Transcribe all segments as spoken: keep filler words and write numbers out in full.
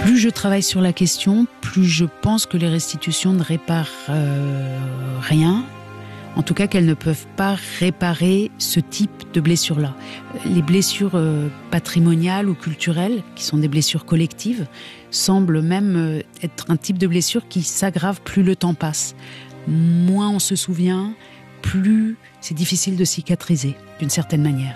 Plus je travaille sur la question, plus je pense que les restitutions ne réparent euh, rien. En tout cas, qu'elles ne peuvent pas réparer ce type de blessures-là. Les blessures euh, patrimoniales ou culturelles, qui sont des blessures collectives, semblent même euh, être un type de blessure qui s'aggrave plus le temps passe. Moins on se souvient, plus c'est difficile de cicatriser, d'une certaine manière.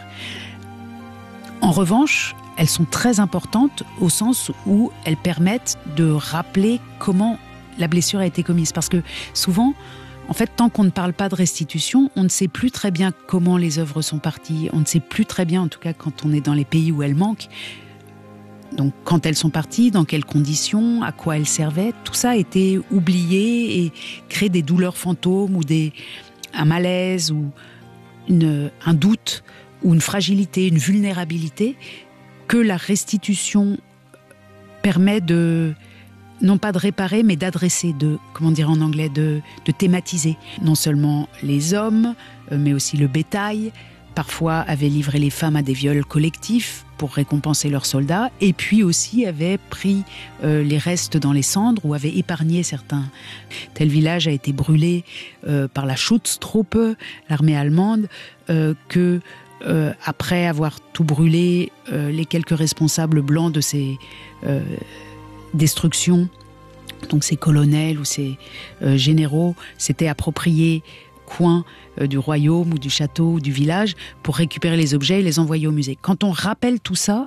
En revanche, elles sont très importantes au sens où elles permettent de rappeler comment la blessure a été commise. Parce que souvent, en fait, tant qu'on ne parle pas de restitution, on ne sait plus très bien comment les œuvres sont parties. On ne sait plus très bien, en tout cas quand on est dans les pays où elles manquent, donc quand elles sont parties, dans quelles conditions, à quoi elles servaient. Tout ça a été oublié et crée des douleurs fantômes ou des, un malaise ou une, un doute ou une fragilité, une vulnérabilité que la restitution permet de, non pas de réparer, mais d'adresser, de, comment dire en anglais, de, de thématiser. Non seulement les hommes, mais aussi le bétail, parfois avaient livré les femmes à des viols collectifs pour récompenser leurs soldats, et puis aussi avaient pris euh, les restes dans les cendres ou avaient épargné certains. Tel village a été brûlé euh, par la Schutztruppe, l'armée allemande, euh, que Euh, après avoir tout brûlé, euh, les quelques responsables blancs de ces euh, destructions, donc ces colonels ou ces euh, généraux, s'étaient appropriés coins euh, du royaume ou du château ou du village pour récupérer les objets et les envoyer au musée. Quand on rappelle tout ça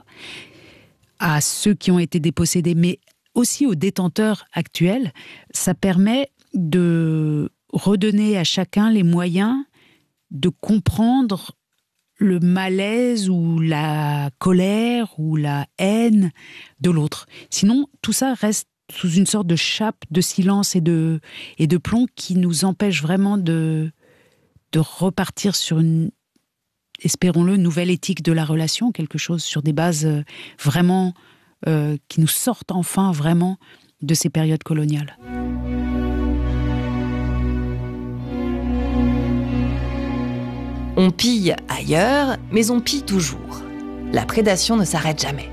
à ceux qui ont été dépossédés, mais aussi aux détenteurs actuels, ça permet de redonner à chacun les moyens de comprendre le malaise ou la colère ou la haine de l'autre. Sinon, tout ça reste sous une sorte de chape de silence et de, et de plomb qui nous empêche vraiment de, de repartir sur une, espérons-le, nouvelle éthique de la relation, quelque chose sur des bases vraiment euh, qui nous sortent enfin vraiment de ces périodes coloniales. On pille ailleurs, mais on pille toujours. La prédation ne s'arrête jamais.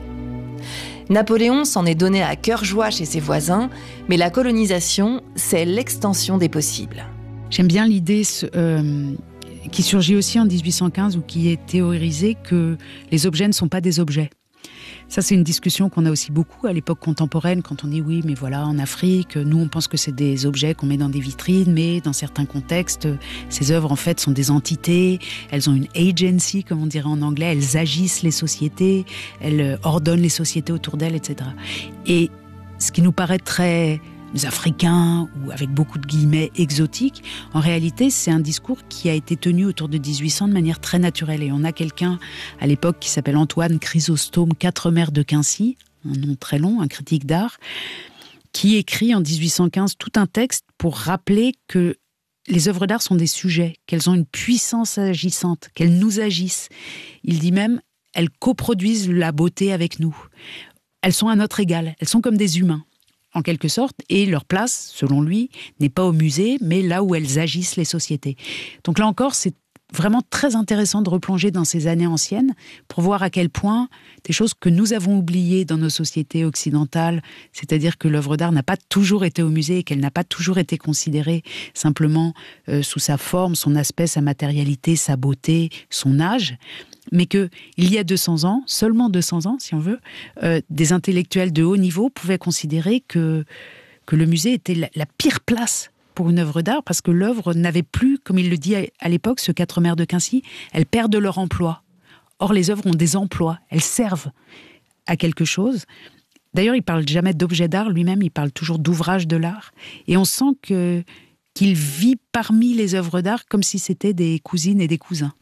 Napoléon s'en est donné à cœur joie chez ses voisins, mais la colonisation, c'est l'extension des possibles. J'aime bien l'idée euh, qui surgit aussi en dix-huit cent quinze ou qui est théorisée que les objets ne sont pas des objets. Ça, c'est une discussion qu'on a aussi beaucoup à l'époque contemporaine, quand on dit oui, mais voilà, en Afrique, nous, on pense que c'est des objets qu'on met dans des vitrines, mais dans certains contextes, ces œuvres, en fait, sont des entités, elles ont une agency, comme on dirait en anglais, elles agissent les sociétés, elles ordonnent les sociétés autour d'elles, et cetera. Et ce qui nous paraît très africains ou avec beaucoup de guillemets exotiques, en réalité, c'est un discours qui a été tenu autour de dix-huit cents de manière très naturelle. Et on a quelqu'un à l'époque qui s'appelle Antoine Chrysostome Quatremer de Quincy, un nom très long, un critique d'art, qui écrit en dix-huit cent quinze tout un texte pour rappeler que les œuvres d'art sont des sujets, qu'elles ont une puissance agissante, qu'elles nous agissent. Il dit même, elles coproduisent la beauté avec nous. Elles sont à notre égal, elles sont comme des humains, en quelque sorte, et leur place, selon lui, n'est pas au musée, mais là où elles agissent les sociétés. Donc là encore, c'est vraiment très intéressant de replonger dans ces années anciennes pour voir à quel point des choses que nous avons oubliées dans nos sociétés occidentales, c'est-à-dire que l'œuvre d'art n'a pas toujours été au musée et qu'elle n'a pas toujours été considérée simplement euh, sous sa forme, son aspect, sa matérialité, sa beauté, son âge, mais qu'il y a deux cents ans, seulement deux cents ans si on veut, euh, des intellectuels de haut niveau pouvaient considérer que, que le musée était la, la pire place pour une œuvre d'art, parce que l'œuvre n'avait plus, comme il le dit à, à l'époque, ce Quatremer de Quincy, elles perdent leur emploi. Or, les œuvres ont des emplois, elles servent à quelque chose. D'ailleurs, il ne parle jamais d'objet d'art, lui-même, il parle toujours d'ouvrage de l'art. Et on sent que, qu'il vit parmi les œuvres d'art comme si c'était des cousines et des cousins.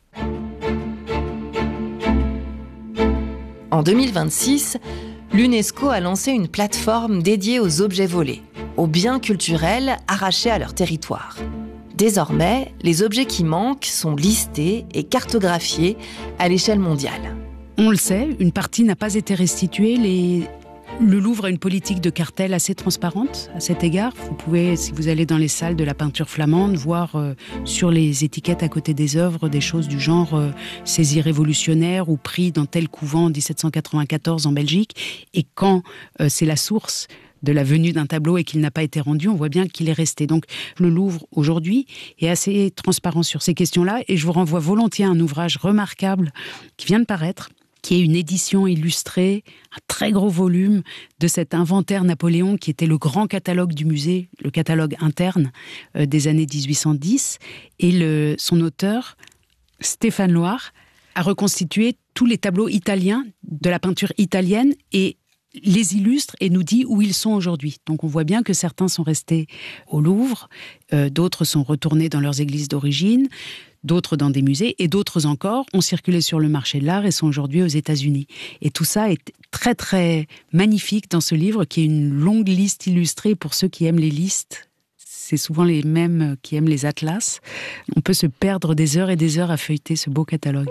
En deux mille vingt-six, l'UNESCO a lancé une plateforme dédiée aux objets volés, aux biens culturels arrachés à leur territoire. Désormais, les objets qui manquent sont listés et cartographiés à l'échelle mondiale. On le sait, une partie n'a pas été restituée. Les, Le Louvre a une politique de cartel assez transparente à cet égard. Vous pouvez, si vous allez dans les salles de la peinture flamande, voir euh, sur les étiquettes à côté des œuvres des choses du genre euh, saisie révolutionnaire ou pris dans tel couvent en dix-sept cent quatre-vingt-quatorze en Belgique. Et quand euh, c'est la source de la venue d'un tableau et qu'il n'a pas été rendu, on voit bien qu'il est resté. Donc le Louvre, aujourd'hui, est assez transparent sur ces questions-là. Et je vous renvoie volontiers à un ouvrage remarquable qui vient de paraître, qui est une édition illustrée, un très gros volume de cet inventaire Napoléon qui était le grand catalogue du musée, le catalogue interne euh, des années dix-huit cent dix. Et le, son auteur, Stéphane Loire, a reconstitué tous les tableaux italiens de la peinture italienne et les illustre et nous dit où ils sont aujourd'hui. Donc on voit bien que certains sont restés au Louvre, euh, d'autres sont retournés dans leurs églises d'origine, d'autres dans des musées, et d'autres encore ont circulé sur le marché de l'art et sont aujourd'hui aux États-Unis. Et tout ça est très très magnifique dans ce livre, qui est une longue liste illustrée pour ceux qui aiment les listes. C'est souvent les mêmes qui aiment les atlas. On peut se perdre des heures et des heures à feuilleter ce beau catalogue.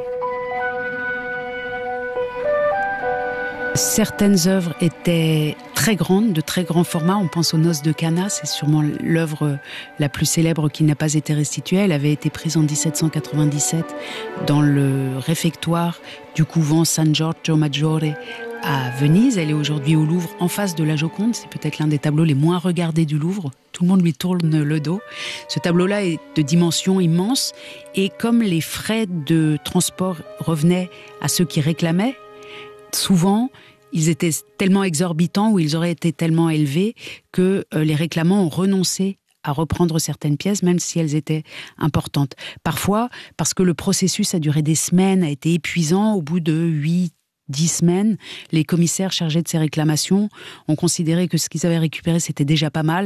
Certaines œuvres étaient très grandes, de très grand format. On pense aux Noces de Cana, c'est sûrement l'œuvre la plus célèbre qui n'a pas été restituée. Elle avait été prise en dix-sept cent quatre-vingt-dix-sept dans le réfectoire du couvent San Giorgio Maggiore à Venise. Elle est aujourd'hui au Louvre, en face de la Joconde. C'est peut-être l'un des tableaux les moins regardés du Louvre. Tout le monde lui tourne le dos. Ce tableau-là est de dimension immense. Et comme les frais de transport revenaient à ceux qui réclamaient, souvent, ils étaient tellement exorbitants ou ils auraient été tellement élevés que euh, les réclamants ont renoncé à reprendre certaines pièces, même si elles étaient importantes. Parfois, parce que le processus a duré des semaines, a été épuisant, au bout de huit, dix semaines, les commissaires chargés de ces réclamations ont considéré que ce qu'ils avaient récupéré, c'était déjà pas mal.